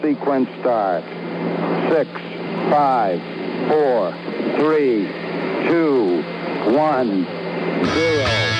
Sequence start. 6, 5, 4, 3, 2, 1, 0.